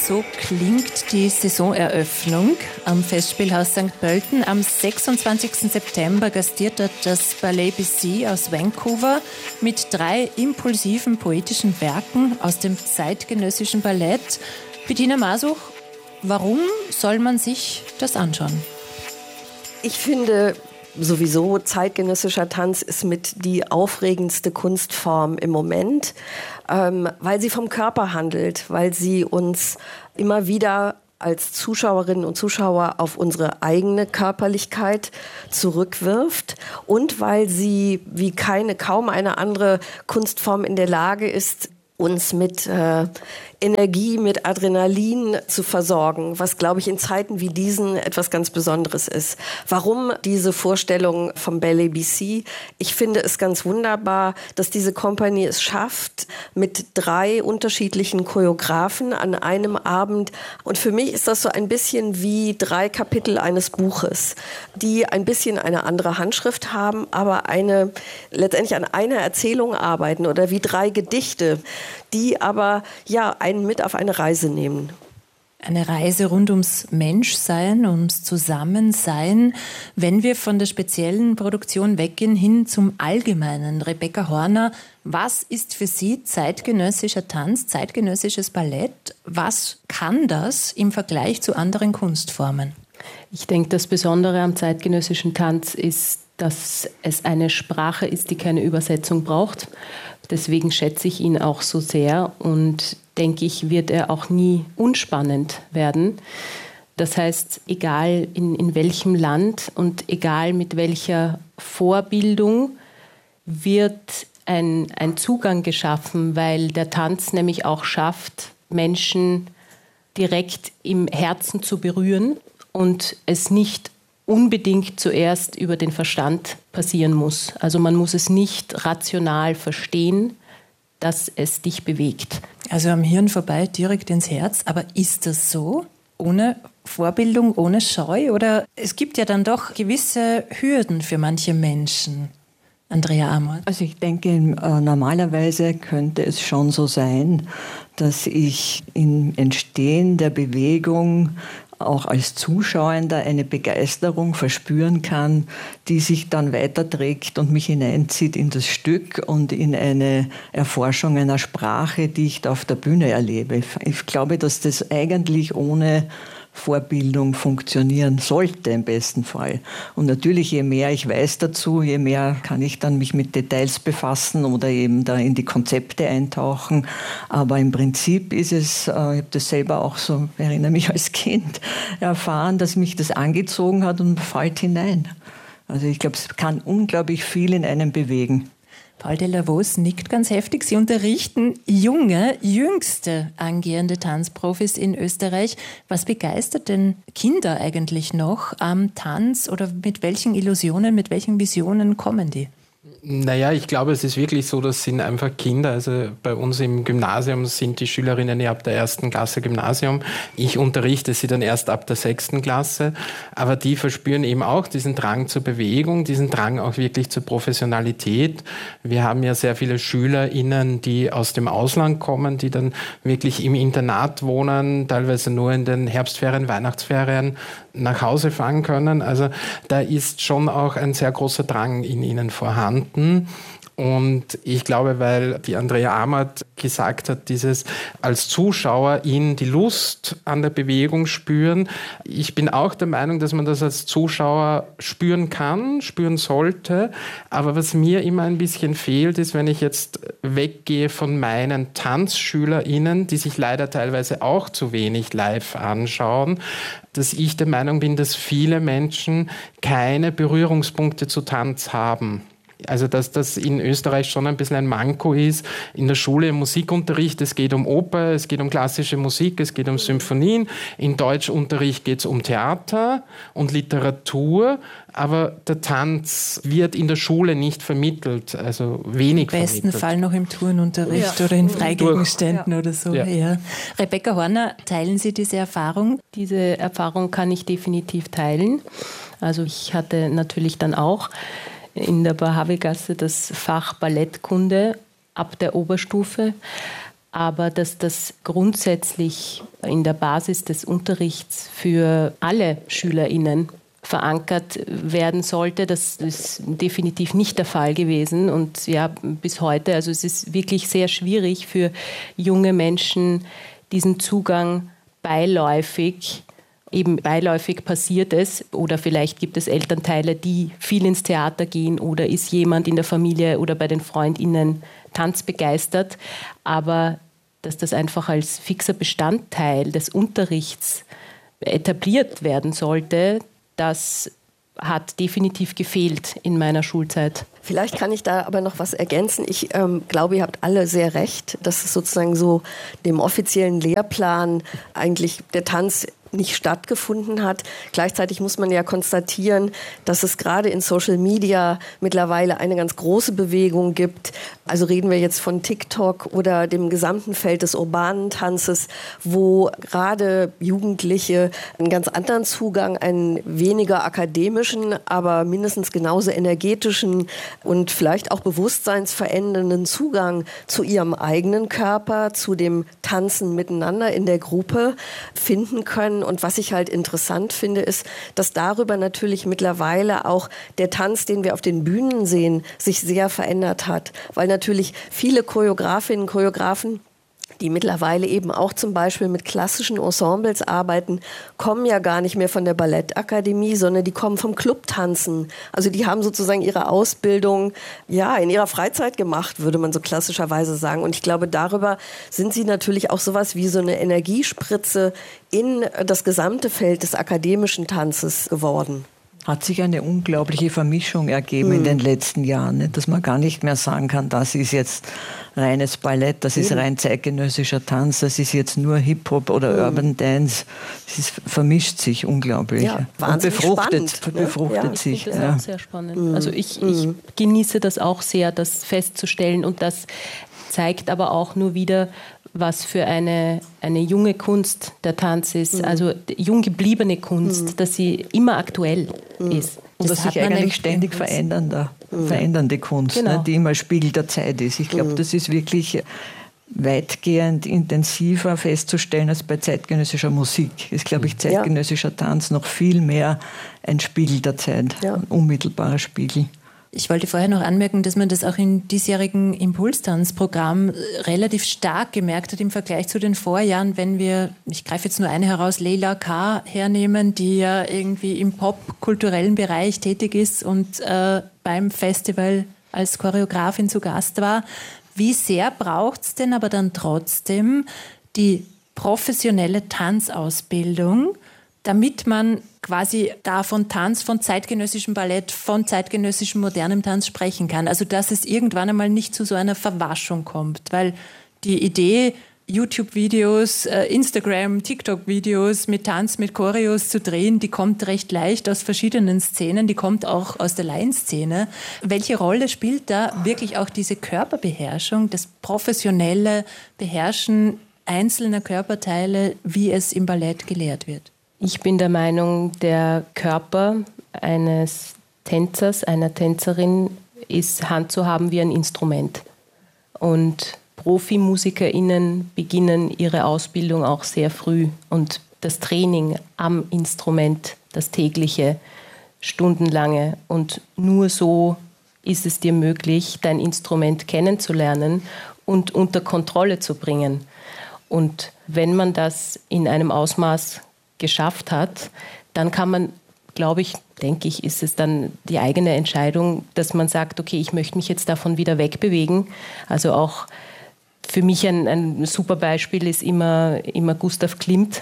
So klingt die Saisoneröffnung am Festspielhaus St. Pölten. Am 26. September gastiert dort das Ballet Bissy aus Vancouver mit 3 impulsiven poetischen Werken aus dem zeitgenössischen Ballett. Bettina Masuch, warum soll man sich das anschauen? Ich finde sowieso, zeitgenössischer Tanz ist mit die aufregendste Kunstform im Moment, weil sie vom Körper handelt, weil sie uns immer wieder als Zuschauerinnen und Zuschauer auf unsere eigene Körperlichkeit zurückwirft und weil sie wie kaum eine andere Kunstform in der Lage ist, uns mit Energie, mit Adrenalin zu versorgen, was, glaube ich, in Zeiten wie diesen etwas ganz Besonderes ist. Warum diese Vorstellung vom Ballet Bissy? Ich finde es ganz wunderbar, dass diese Kompanie es schafft, mit 3 unterschiedlichen Choreografen an einem Abend. Und für mich ist das so ein bisschen wie 3 Kapitel eines Buches, die ein bisschen eine andere Handschrift haben, aber letztendlich an einer Erzählung arbeiten oder wie 3 Gedichte, die aber einen mit auf eine Reise nehmen. Eine Reise rund ums Menschsein, ums Zusammensein. Wenn wir von der speziellen Produktion weggehen hin zum Allgemeinen. Rebecca Horner, was ist für Sie zeitgenössischer Tanz, zeitgenössisches Ballett? Was kann das im Vergleich zu anderen Kunstformen? Ich denke, das Besondere am zeitgenössischen Tanz ist, dass es eine Sprache ist, die keine Übersetzung braucht. Deswegen schätze ich ihn auch so sehr und denke ich, wird er auch nie unspannend werden. Das heißt, egal in welchem Land und egal mit welcher Vorbildung wird ein Zugang geschaffen, weil der Tanz nämlich auch schafft, Menschen direkt im Herzen zu berühren und es nicht unbedingt zuerst über den Verstand passieren muss. Also man muss es nicht rational verstehen, dass es dich bewegt. Also am Hirn vorbei, direkt ins Herz. Aber ist das so? Ohne Vorbildung, ohne Scheu? Oder es gibt ja dann doch gewisse Hürden für manche Menschen. Andrea Amort. Also ich denke, normalerweise könnte es schon so sein, dass ich im Entstehen der Bewegung auch als Zuschauender eine Begeisterung verspüren kann, die sich dann weiterträgt und mich hineinzieht in das Stück und in eine Erforschung einer Sprache, die ich da auf der Bühne erlebe. Ich glaube, dass das eigentlich ohne Vorbildung funktionieren sollte im besten Fall. Und natürlich, je mehr ich weiß dazu, je mehr kann ich dann mich mit Details befassen oder eben da in die Konzepte eintauchen. Aber im Prinzip ist es, ich habe das selber auch so, erinnere mich als Kind, erfahren, dass mich das angezogen hat und fällt hinein. Also ich glaube, es kann unglaublich viel in einem bewegen. Paul Delavos nickt ganz heftig. Sie unterrichten jüngste angehende Tanzprofis in Österreich. Was begeistert denn Kinder eigentlich noch am Tanz oder mit welchen Illusionen, mit welchen Visionen kommen die? Naja, ich glaube, es ist wirklich so, das sind einfach Kinder. Also bei uns im Gymnasium sind die Schülerinnen ja ab der 1. Klasse Gymnasium. Ich unterrichte sie dann erst ab der 6. Klasse. Aber die verspüren eben auch diesen Drang zur Bewegung, diesen Drang auch wirklich zur Professionalität. Wir haben ja sehr viele SchülerInnen, die aus dem Ausland kommen, die dann wirklich im Internat wohnen, teilweise nur in den Herbstferien, Weihnachtsferien nach Hause fahren können. Also da ist schon auch ein sehr großer Drang in ihnen vorhanden. Und ich glaube, weil die Andrea Amort gesagt hat, dieses als Zuschauer in die Lust an der Bewegung spüren. Ich bin auch der Meinung, dass man das als Zuschauer spüren kann, spüren sollte. Aber was mir immer ein bisschen fehlt, ist, wenn ich jetzt weggehe von meinen TanzschülerInnen, die sich leider teilweise auch zu wenig live anschauen, dass ich der Meinung bin, dass viele Menschen keine Berührungspunkte zu Tanz haben. Also dass das in Österreich schon ein bisschen ein Manko ist. In der Schule im Musikunterricht, es geht um Oper, es geht um klassische Musik, es geht um Symphonien. In Deutschunterricht geht es um Theater und Literatur, aber der Tanz wird in der Schule nicht vermittelt, also wenig vermittelt. Im besten Fall noch im Turnunterricht oder in Freigegenständen oder so. Ja. Rebecca Horner, teilen Sie diese Erfahrung? Diese Erfahrung kann ich definitiv teilen. Also ich hatte natürlich dann auch in der Barhavegasse das Fach Ballettkunde ab der Oberstufe. aber dass das grundsätzlich in der Basis des Unterrichts für alle SchülerInnen verankert werden sollte. Das ist definitiv nicht der Fall gewesen und ja, bis heute, also es ist wirklich sehr schwierig für junge Menschen, diesen Zugang beiläufig passiert es oder vielleicht gibt es Elternteile, die viel ins Theater gehen oder ist jemand in der Familie oder bei den FreundInnen tanzbegeistert, aber dass das einfach als fixer Bestandteil des Unterrichts etabliert werden sollte, das hat definitiv gefehlt in meiner Schulzeit. Vielleicht kann ich da aber noch was ergänzen. Ich glaube, ihr habt alle sehr recht, dass es sozusagen so dem offiziellen Lehrplan eigentlich der Tanz nicht stattgefunden hat. Gleichzeitig muss man ja konstatieren, dass es gerade in Social Media mittlerweile eine ganz große Bewegung gibt. Also reden wir jetzt von TikTok oder dem gesamten Feld des urbanen Tanzes, wo gerade Jugendliche einen ganz anderen Zugang, einen weniger akademischen, aber mindestens genauso energetischen und vielleicht auch bewusstseinsverändernden Zugang zu ihrem eigenen Körper, zu dem Tanzen miteinander in der Gruppe finden können. Und was ich halt interessant finde, ist, dass darüber natürlich mittlerweile auch der Tanz, den wir auf den Bühnen sehen, sich sehr verändert hat. Weil natürlich viele Choreografinnen und Choreografen, die mittlerweile eben auch zum Beispiel mit klassischen Ensembles arbeiten, kommen ja gar nicht mehr von der Ballettakademie, sondern die kommen vom Clubtanzen. Also die haben sozusagen ihre Ausbildung ja in ihrer Freizeit gemacht, würde man so klassischerweise sagen. Und ich glaube, darüber sind sie natürlich auch sowas wie so eine Energiespritze in das gesamte Feld des akademischen Tanzes geworden. Hat sich eine unglaubliche Vermischung ergeben in den letzten Jahren, dass man gar nicht mehr sagen kann, das ist jetzt reines Ballett, das ist rein zeitgenössischer Tanz, das ist jetzt nur Hip-Hop oder Urban Dance. Es vermischt sich unglaublich ja, und befruchtet sich. Ich finde das auch sehr spannend. Also ich genieße das auch sehr, das festzustellen und das zeigt aber auch nur wieder, was für eine junge Kunst der Tanz ist, also jung gebliebene Kunst, dass sie immer aktuell ist. Und dass sich eigentlich ständig verändernde Kunst, genau, die immer Spiegel der Zeit ist. Ich glaube, das ist wirklich weitgehend intensiver festzustellen als bei zeitgenössischer Musik. Ist, glaube ich, zeitgenössischer Tanz noch viel mehr ein Spiegel der Zeit, ein unmittelbarer Spiegel. Ich wollte vorher noch anmerken, dass man das auch im diesjährigen Impulstanzprogramm relativ stark gemerkt hat im Vergleich zu den Vorjahren, wenn wir, ich greife jetzt nur eine heraus, Leila K. hernehmen, die ja irgendwie im popkulturellen Bereich tätig ist und beim Festival als Choreografin zu Gast war. Wie sehr braucht es denn aber dann trotzdem die professionelle Tanzausbildung, damit man quasi da von Tanz, von zeitgenössischem Ballett, von zeitgenössischem modernem Tanz sprechen kann. Also dass es irgendwann einmal nicht zu so einer Verwaschung kommt. Weil die Idee, YouTube-Videos, Instagram, TikTok-Videos mit Tanz, mit Choreos zu drehen, die kommt recht leicht aus verschiedenen Szenen, die kommt auch aus der Laienszene. Welche Rolle spielt da wirklich auch diese Körperbeherrschung, das professionelle Beherrschen einzelner Körperteile, wie es im Ballett gelehrt wird? Ich bin der Meinung, der Körper eines Tänzers, einer Tänzerin ist handzuhaben wie ein Instrument. Und ProfimusikerInnen beginnen ihre Ausbildung auch sehr früh. Und das Training am Instrument, das tägliche, stundenlange. Und nur so ist es dir möglich, dein Instrument kennenzulernen und unter Kontrolle zu bringen. Und wenn man das in einem Ausmaß geschafft hat, dann kann man, denke ich, ist es dann die eigene Entscheidung, dass man sagt, okay, ich möchte mich jetzt davon wieder wegbewegen. Also auch für mich ein super Beispiel ist immer Gustav Klimt,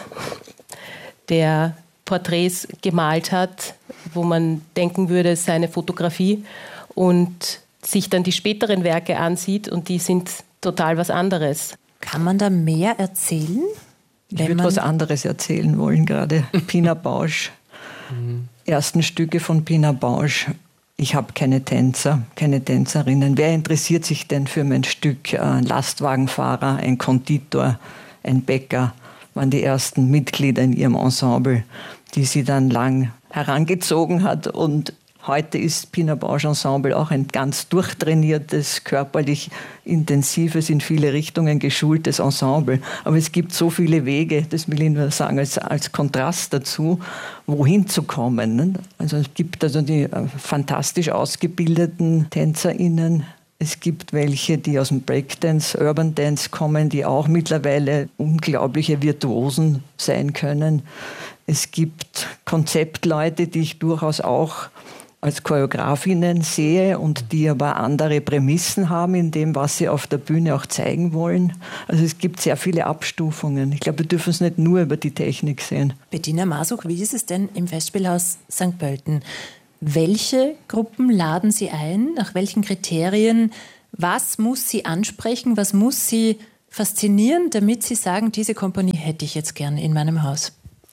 der Porträts gemalt hat, wo man denken würde, es sei eine Fotografie und sich dann die späteren Werke ansieht und die sind total was anderes. Kann man da mehr erzählen? Ich würde was anderes erzählen wollen gerade. Pina Bausch, ersten Stücke von Pina Bausch. Ich habe keine Tänzer, keine Tänzerinnen. Wer interessiert sich denn für mein Stück? Ein Lastwagenfahrer, ein Konditor, ein Bäcker waren die ersten Mitglieder in ihrem Ensemble, die sie dann lang herangezogen hat und Heute ist Pina Bausch Ensemble auch ein ganz durchtrainiertes, körperlich intensives, in viele Richtungen geschultes Ensemble. Aber es gibt so viele Wege, das will ich nur sagen, als Kontrast dazu, wohin zu kommen. Also es gibt also die fantastisch ausgebildeten TänzerInnen. Es gibt welche, die aus dem Breakdance, Urban Dance kommen, die auch mittlerweile unglaubliche Virtuosen sein können. Es gibt Konzeptleute, die ich durchaus auch als Choreografinnen sehe und die aber andere Prämissen haben in dem, was sie auf der Bühne auch zeigen wollen. Also es gibt sehr viele Abstufungen. Ich glaube, wir dürfen es nicht nur über die Technik sehen. Bettina Masuch, wie ist es denn im Festspielhaus St. Pölten? Welche Gruppen laden Sie ein? Nach welchen Kriterien? Was muss sie ansprechen? Was muss sie faszinieren, damit Sie sagen, diese Kompanie hätte ich jetzt gern in meinem Haus?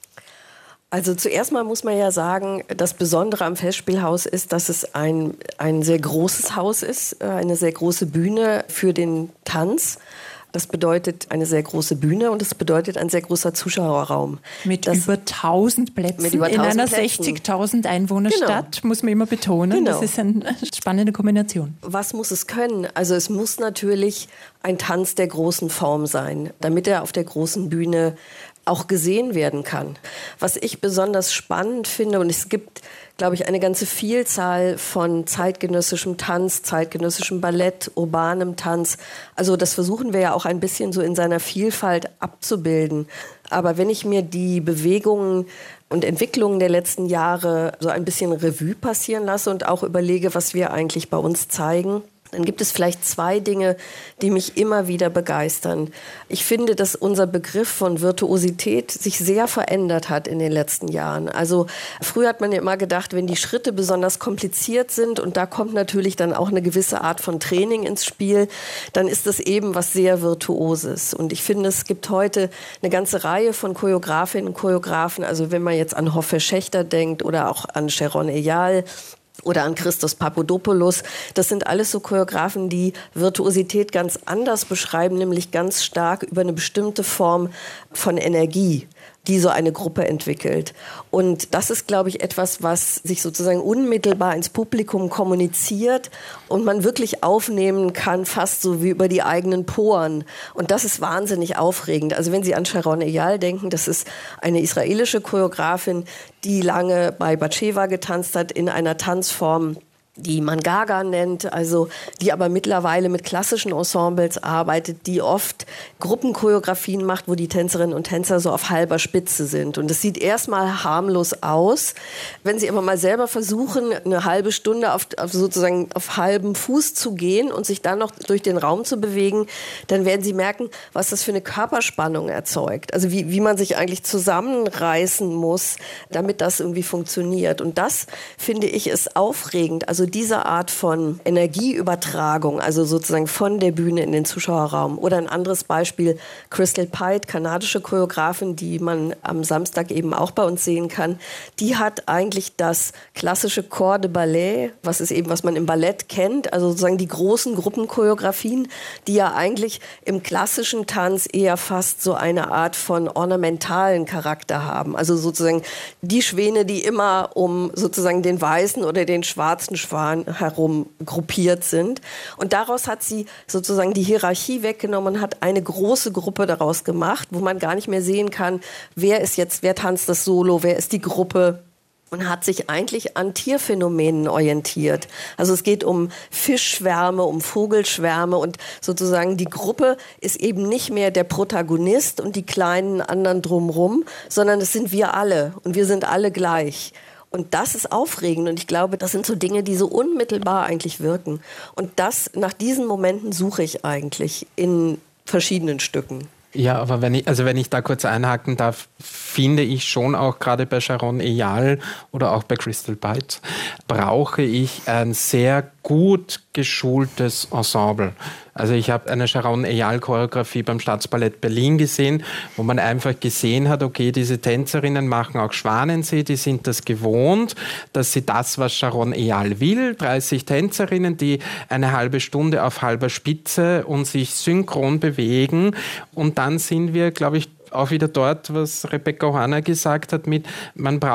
Also zuerst mal muss man ja sagen, das Besondere am Festspielhaus ist, dass es ein sehr großes Haus ist, eine sehr große Bühne für den Tanz. Das bedeutet eine sehr große Bühne und das bedeutet ein sehr großer Zuschauerraum. Mit über 1000 Plätzen in einer 60.000 Einwohnerstadt, muss man immer betonen. Genau. Das ist eine spannende Kombination. Was muss es können? Also es muss natürlich ein Tanz der großen Form sein, damit er auf der großen Bühne auch gesehen werden kann. Was ich besonders spannend finde, und es gibt, glaube ich, eine ganze Vielzahl von zeitgenössischem Tanz, zeitgenössischem Ballett, urbanem Tanz. Also das versuchen wir ja auch ein bisschen so in seiner Vielfalt abzubilden. Aber wenn ich mir die Bewegungen und Entwicklungen der letzten Jahre so ein bisschen Revue passieren lasse und auch überlege, was wir eigentlich bei uns zeigen, dann gibt es vielleicht zwei Dinge, die mich immer wieder begeistern. Ich finde, dass unser Begriff von Virtuosität sich sehr verändert hat in den letzten Jahren. Also früher hat man ja immer gedacht, wenn die Schritte besonders kompliziert sind und da kommt natürlich dann auch eine gewisse Art von Training ins Spiel, dann ist das eben was sehr Virtuoses. Und ich finde, es gibt heute eine ganze Reihe von Choreografinnen und Choreografen, also wenn man jetzt an Hoffe Schächter denkt oder auch an Sharon Eyal, oder an Christos Papadopoulos. Das sind alles so Choreografen, die Virtuosität ganz anders beschreiben, nämlich ganz stark über eine bestimmte Form von Energie, die so eine Gruppe entwickelt. Und das ist, glaube ich, etwas, was sich sozusagen unmittelbar ins Publikum kommuniziert und man wirklich aufnehmen kann, fast so wie über die eigenen Poren. Und das ist wahnsinnig aufregend. Also wenn Sie an Sharon Eyal denken, das ist eine israelische Choreografin, die lange bei Batsheva getanzt hat in einer Tanzform, die man Gaga nennt, also die aber mittlerweile mit klassischen Ensembles arbeitet, die oft Gruppenchoreografien macht, wo die Tänzerinnen und Tänzer so auf halber Spitze sind. Und es sieht erstmal harmlos aus. Wenn sie aber mal selber versuchen, eine halbe Stunde sozusagen auf halbem Fuß zu gehen und sich dann noch durch den Raum zu bewegen, dann werden sie merken, was das für eine Körperspannung erzeugt. Also wie man sich eigentlich zusammenreißen muss, damit das irgendwie funktioniert. Und das, finde ich, ist aufregend. Also diese Art von Energieübertragung, also sozusagen von der Bühne in den Zuschauerraum. Oder ein anderes Beispiel, Crystal Pite, kanadische Choreografin, die man am Samstag eben auch bei uns sehen kann. Die hat eigentlich das klassische Corps de Ballet, was man im Ballett kennt, also sozusagen die großen Gruppenchoreografien, die ja eigentlich im klassischen Tanz eher fast so eine Art von ornamentalen Charakter haben. Also sozusagen die Schwäne, die immer um sozusagen den weißen oder den schwarzen Schwan herum gruppiert sind. Und daraus hat sie sozusagen die Hierarchie weggenommen und hat eine große Gruppe daraus gemacht, wo man gar nicht mehr sehen kann, wer tanzt das Solo, wer ist die Gruppe. Und hat sich eigentlich an Tierphänomenen orientiert. Also es geht um Fischschwärme, um Vogelschwärme und sozusagen die Gruppe ist eben nicht mehr der Protagonist und die kleinen anderen drumherum, sondern es sind wir alle und wir sind alle gleich. Und das ist aufregend und ich glaube, das sind so Dinge, die so unmittelbar eigentlich wirken. Und nach diesen Momenten suche ich eigentlich in verschiedenen Stücken. Ja, aber wenn ich da kurz einhaken darf, finde ich schon auch gerade bei Sharon Eyal oder auch bei Crystal Pite brauche ich ein sehr gut geschultes Ensemble. Also ich habe eine Sharon Eyal-Choreografie beim Staatsballett Berlin gesehen, wo man einfach gesehen hat, okay, diese Tänzerinnen machen auch Schwanensee, die sind das gewohnt, dass sie das, was Sharon Eyal will, 30 Tänzerinnen, die eine halbe Stunde auf halber Spitze und sich synchron bewegen. Und dann sind wir, glaube ich, auch wieder dort, was Rebecca Ohana gesagt hat, man braucht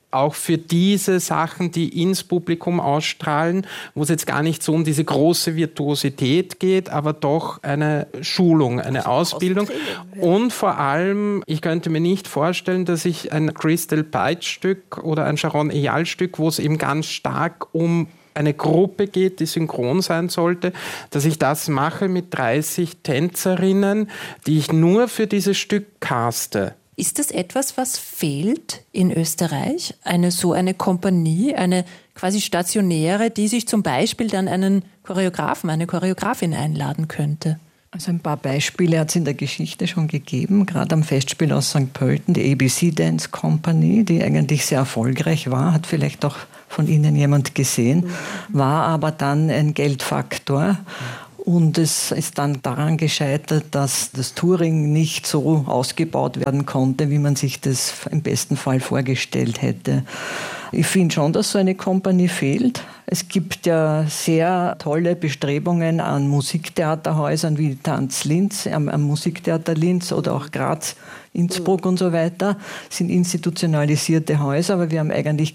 auch für diese Sachen, die ins Publikum ausstrahlen, wo es jetzt gar nicht so um diese große Virtuosität geht, aber doch eine Schulung, eine Ausbildung. Und vor allem, ich könnte mir nicht vorstellen, dass ich ein Crystal Pite-Stück oder ein Sharon Eyal-Stück, wo es eben ganz stark um eine Gruppe geht, die synchron sein sollte, dass ich das mache mit 30 Tänzerinnen, die ich nur für dieses Stück caste. Ist das etwas, was fehlt in Österreich? Eine Kompanie, eine quasi stationäre, die sich zum Beispiel dann einen Choreografen, eine Choreografin einladen könnte? Also ein paar Beispiele hat es in der Geschichte schon gegeben, gerade am Festspiel aus St. Pölten, die ABC Dance Company, die eigentlich sehr erfolgreich war, hat vielleicht auch von Ihnen jemand gesehen, war aber dann ein Geldfaktor. Und es ist dann daran gescheitert, dass das Touring nicht so ausgebaut werden konnte, wie man sich das im besten Fall vorgestellt hätte. Ich finde schon, dass so eine Kompanie fehlt. Es gibt ja sehr tolle Bestrebungen an Musiktheaterhäusern wie Tanz Linz, am Musiktheater Linz oder auch Graz, Innsbruck und so weiter, sind institutionalisierte Häuser, aber wir haben eigentlich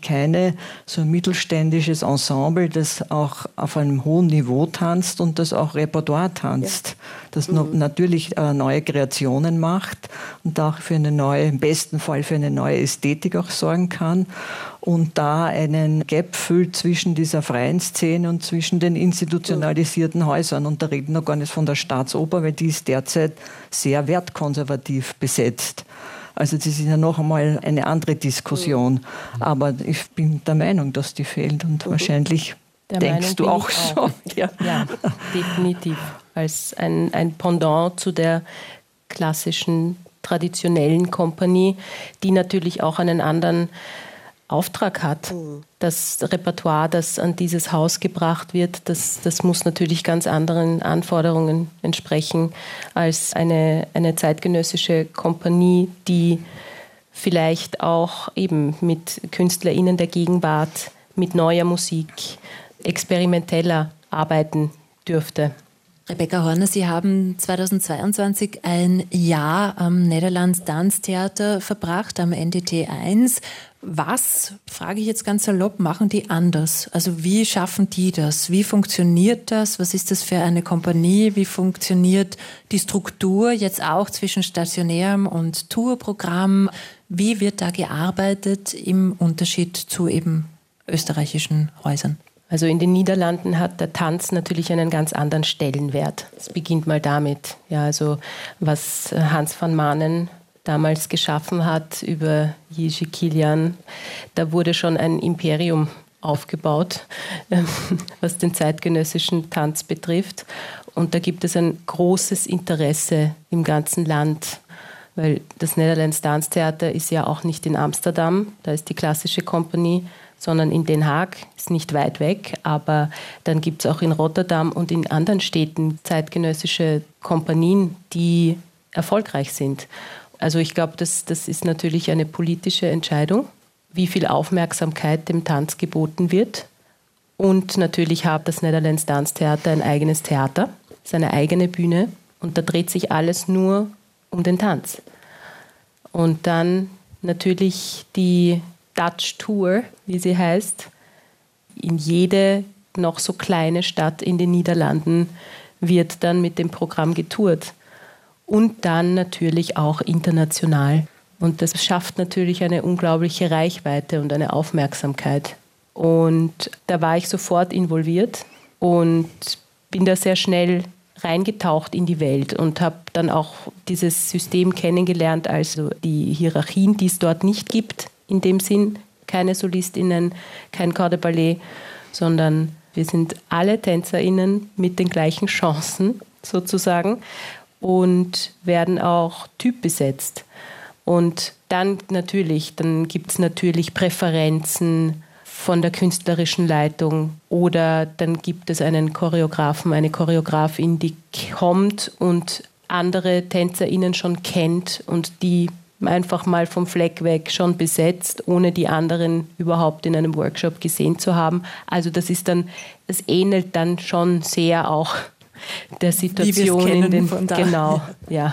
so ein mittelständisches Ensemble, das auch auf einem hohen Niveau tanzt und das auch Repertoire tanzt, das natürlich neue Kreationen macht und auch im besten Fall für eine neue Ästhetik auch sorgen kann und da einen Gap füllt zwischen dieser freien Szene und zwischen den institutionalisierten Häusern. Und da reden wir noch gar nicht von der Staatsoper, weil die ist derzeit sehr wertkonservativ besetzt. Also das ist ja noch einmal eine andere Diskussion. Aber ich bin der Meinung, dass die fehlt und wahrscheinlich denkst du auch so. Ja, definitiv. Als ein Pendant zu der klassischen, traditionellen Kompanie, die natürlich auch einen anderen Auftrag hat. Das Repertoire, das an dieses Haus gebracht wird, das muss natürlich ganz anderen Anforderungen entsprechen als eine zeitgenössische Kompanie, die vielleicht auch eben mit KünstlerInnen der Gegenwart, mit neuer Musik, experimenteller arbeiten dürfte. Rebecca Horner, Sie haben 2022 ein Jahr am Netherlands Dance Theater verbracht, am NDT 1. Was, frage ich jetzt ganz salopp, machen die anders? Also wie schaffen die das? Wie funktioniert das? Was ist das für eine Kompanie? Wie funktioniert die Struktur jetzt auch zwischen stationärem und Tourprogramm? Wie wird da gearbeitet im Unterschied zu eben österreichischen Häusern? Also in den Niederlanden hat der Tanz natürlich einen ganz anderen Stellenwert. Es beginnt mal damit. Ja, also was Hans van Manen damals geschaffen hat über Jiří Kylián, da wurde schon ein Imperium aufgebaut, was den zeitgenössischen Tanz betrifft. Und da gibt es ein großes Interesse im ganzen Land, weil das Netherlands Dance Theater ist ja auch nicht in Amsterdam, da ist die klassische Kompanie, sondern in Den Haag, ist nicht weit weg, aber dann gibt es auch in Rotterdam und in anderen Städten zeitgenössische Kompanien, die erfolgreich sind. Also ich glaube, das ist natürlich eine politische Entscheidung, wie viel Aufmerksamkeit dem Tanz geboten wird. Und natürlich hat das Netherlands Dance Theater ein eigenes Theater, seine eigene Bühne und da dreht sich alles nur um den Tanz. Und dann natürlich die Dutch Tour, wie sie heißt. In jede noch so kleine Stadt in den Niederlanden wird dann mit dem Programm getourt. Und dann natürlich auch international. Und das schafft natürlich eine unglaubliche Reichweite und eine Aufmerksamkeit. Und da war ich sofort involviert und bin da sehr schnell reingetaucht in die Welt und habe dann auch dieses System kennengelernt, also die Hierarchien, die es dort nicht gibt. In dem Sinn, keine SolistInnen, kein Corps de Ballet, sondern wir sind alle TänzerInnen mit den gleichen Chancen sozusagen und werden auch typbesetzt. Und dann gibt es natürlich Präferenzen von der künstlerischen Leitung oder dann gibt es einen Choreografen, eine Choreografin, die kommt und andere TänzerInnen schon kennt und die einfach mal vom Fleck weg schon besetzt, ohne die anderen überhaupt in einem Workshop gesehen zu haben. Also das ähnelt dann schon sehr auch der Situation in den genau, ja.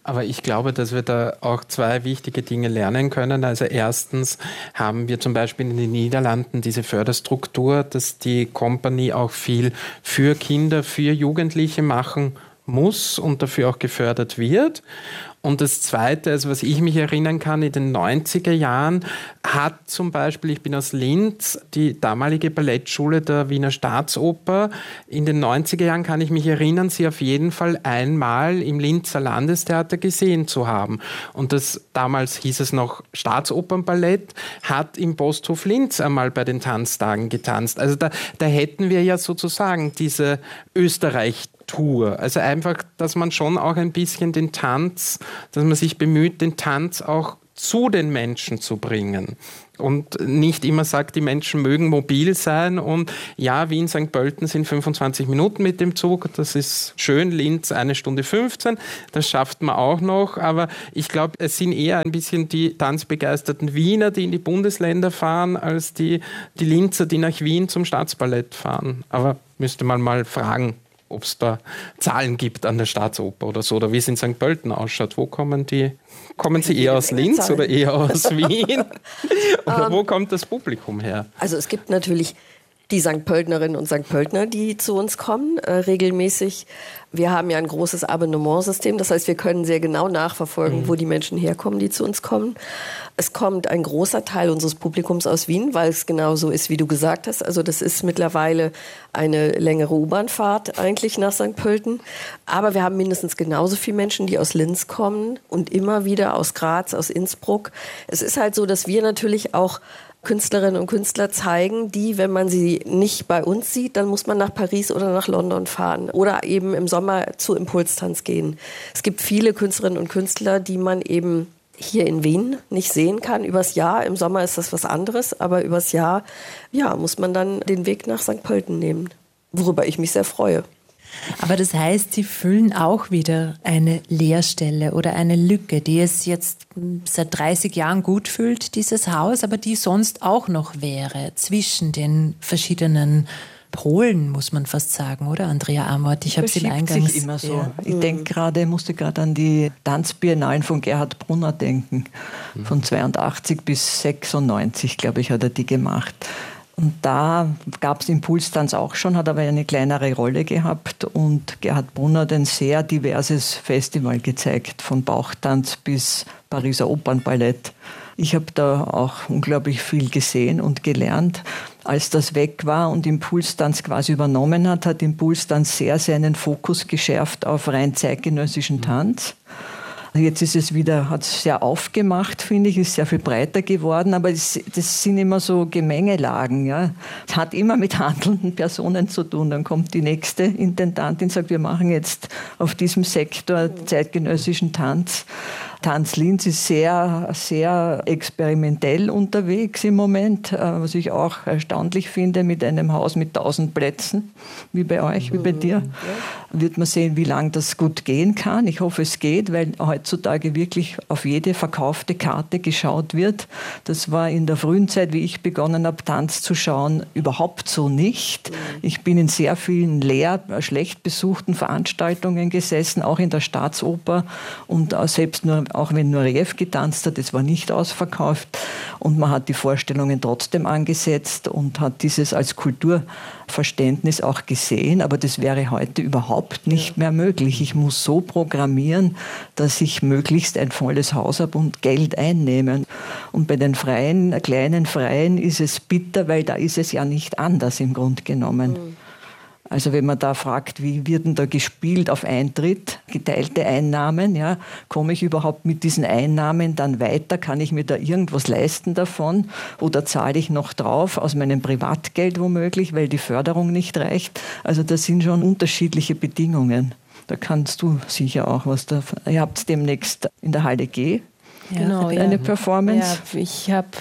Aber ich glaube, dass wir da auch zwei wichtige Dinge lernen können. Also erstens haben wir zum Beispiel in den Niederlanden diese Förderstruktur, dass die Company auch viel für Kinder, für Jugendliche machen muss und dafür auch gefördert wird. Und das Zweite, also was ich mich erinnern kann, in den 90er Jahren hat zum Beispiel, ich bin aus Linz, die damalige Ballettschule der Wiener Staatsoper, in den 90er Jahren kann ich mich erinnern, sie auf jeden Fall einmal im Linzer Landestheater gesehen zu haben. Und das, damals hieß es noch Staatsopernballett, hat im Posthof Linz einmal bei den Tanztagen getanzt. Also da hätten wir ja sozusagen diese Österreich-Tour. Also einfach, dass man schon auch ein bisschen den Tanz, dass man sich bemüht, den Tanz auch zu den Menschen zu bringen. Und nicht immer sagt, die Menschen mögen mobil sein und ja, Wien, St. Pölten sind 25 Minuten mit dem Zug, das ist schön, Linz 1 Stunde 15, das schafft man auch noch, aber ich glaube, es sind eher ein bisschen die tanzbegeisterten Wiener, die in die Bundesländer fahren, als die Linzer, die nach Wien zum Staatsballett fahren. Aber müsste man mal fragen, ob es da Zahlen gibt an der Staatsoper oder so, oder wie es in St. Pölten ausschaut. Wo kommen die? Kommen sie eher aus Linz oder eher aus Wien? Oder wo kommt das Publikum her? Also es gibt natürlich die St. Pöltnerinnen und St. Pöltner, die zu uns kommen, regelmäßig. Wir haben ja ein großes Abonnementsystem, das heißt, wir können sehr genau nachverfolgen, wo die Menschen herkommen, die zu uns kommen. Es kommt ein großer Teil unseres Publikums aus Wien, weil es genau so ist, wie du gesagt hast. Also das ist mittlerweile eine längere U-Bahn-Fahrt eigentlich nach St. Pölten. Aber wir haben mindestens genauso viele Menschen, die aus Linz kommen und immer wieder aus Graz, aus Innsbruck. Es ist halt so, dass wir natürlich auch Künstlerinnen und Künstler zeigen, die, wenn man sie nicht bei uns sieht, dann muss man nach Paris oder nach London fahren oder eben im Sommer zu Impulstanz gehen. Es gibt viele Künstlerinnen und Künstler, die man eben hier in Wien nicht sehen kann übers Jahr. Im Sommer ist das was anderes, aber übers Jahr muss man dann den Weg nach St. Pölten nehmen, worüber ich mich sehr freue. Aber das heißt, Sie füllen auch wieder eine Leerstelle oder eine Lücke, die es jetzt seit 30 Jahren gut füllt, dieses Haus, aber die sonst auch noch wäre zwischen den verschiedenen Polen, muss man fast sagen, oder Andrea Amort? Ich habe es im Eingangs... Sich immer so. Ja. Ich musste gerade an die Tanzbiennalen von Gerhard Brunner denken. Von 82 bis 96, glaube ich, hat er die gemacht. Und da gab es Impulstanz auch schon, hat aber eine kleinere Rolle gehabt. Und Gerhard Brunner hat ein sehr diverses Festival gezeigt, von Bauchtanz bis Pariser Opernballett. Ich habe da auch unglaublich viel gesehen und gelernt. Als das weg war und Impulstanz quasi übernommen hat, hat Impulstanz sehr seinen Fokus geschärft auf rein zeitgenössischen Tanz. Jetzt ist es wieder, hat es sehr aufgemacht, finde ich, ist sehr viel breiter geworden, aber das sind immer so Gemengelagen. Ja. Es hat immer mit handelnden Personen zu tun. Dann kommt die nächste Intendantin und sagt, wir machen jetzt auf diesem Sektor zeitgenössischen Tanz. Tanz Linz ist sehr, sehr experimentell unterwegs im Moment, was ich auch erstaunlich finde, mit einem Haus mit 1000 Plätzen, wie bei euch, wie bei dir. Wird man sehen, wie lange das gut gehen kann. Ich hoffe, es geht, weil heutzutage wirklich auf jede verkaufte Karte geschaut wird. Das war in der frühen Zeit, wie ich begonnen habe, Tanz zu schauen, überhaupt so nicht. Ich bin in sehr vielen schlecht besuchten Veranstaltungen gesessen, auch in der Staatsoper und selbst auch wenn Nureyev getanzt hat, es war nicht ausverkauft und man hat die Vorstellungen trotzdem angesetzt und hat dieses als Kulturverständnis auch gesehen, aber das wäre heute überhaupt nicht mehr möglich. Ich muss so programmieren, dass ich möglichst ein volles Haus habe und Geld einnehme. Und bei den kleinen Freien ist es bitter, weil da ist es ja nicht anders im Grunde genommen. Also wenn man da fragt, wie wird denn da gespielt auf Eintritt, geteilte Einnahmen, ja, komme ich überhaupt mit diesen Einnahmen dann weiter, kann ich mir da irgendwas leisten davon oder zahle ich noch drauf aus meinem Privatgeld womöglich, weil die Förderung nicht reicht. Also das sind schon unterschiedliche Bedingungen. Da kannst du sicher auch was da. Ihr habt demnächst in der Halle G. Genau, eine Performance. Ja, ich habe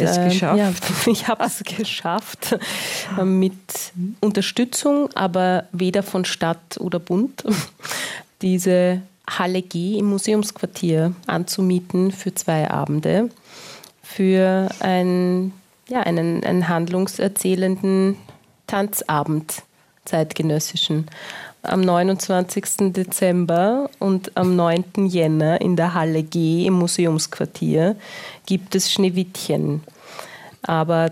es geschafft mit Unterstützung, aber weder von Stadt oder Bund, diese Halle G im Museumsquartier anzumieten für 2 Abende für einen handlungserzählenden Tanzabend, zeitgenössischen. am 29. Dezember und am 9. Jänner in der Halle G im Museumsquartier gibt es Schneewittchen. Aber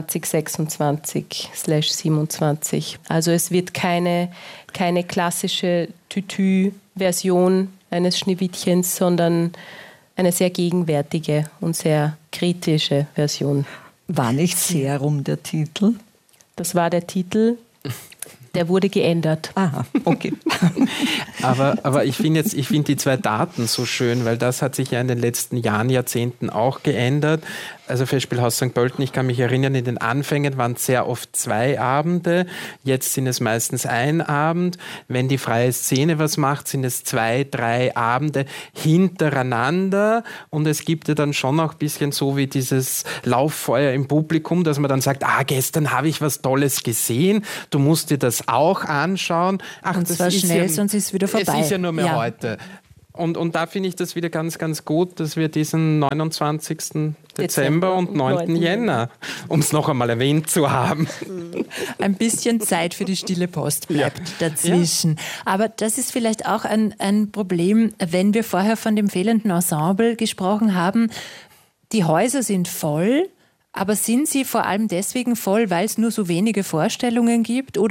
2026/27. Also es wird keine klassische Tütü-Version eines Schneewittchens, sondern eine sehr gegenwärtige und sehr kritische Version. War nicht Serum der Titel? Das war der Titel. Der wurde geändert. Aha, okay. Aber ich finde die 2 Daten so schön, weil das hat sich ja in den letzten Jahren, Jahrzehnten auch geändert. Also Festspielhaus St. Pölten, ich kann mich erinnern, in den Anfängen waren es sehr oft 2 Abende. Jetzt sind es meistens 1 Abend. Wenn die freie Szene was macht, sind es 2, 3 Abende hintereinander. Und es gibt ja dann schon auch ein bisschen so wie dieses Lauffeuer im Publikum, dass man dann sagt, gestern habe ich was Tolles gesehen. Du musst dir das auch anschauen. Und zwar schnell, sonst ist es wieder vorbei. Es ist ja nur mehr heute. Und da finde ich das wieder ganz, ganz gut, dass wir diesen 29. Dezember und 9. Jänner, um es noch einmal erwähnt zu haben. Ein bisschen Zeit für die stille Post bleibt dazwischen. Ja. Aber das ist vielleicht auch ein Problem, wenn wir vorher von dem fehlenden Ensemble gesprochen haben. Die Häuser sind voll, aber sind sie vor allem deswegen voll, weil es nur so wenige Vorstellungen gibt? Oder